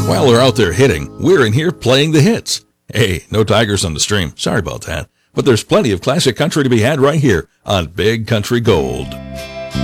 While they're out there hitting, we're in here playing the hits. Hey, no Tigers on the stream. Sorry about that. But there's plenty of classic country to be had right here on Big Country Gold.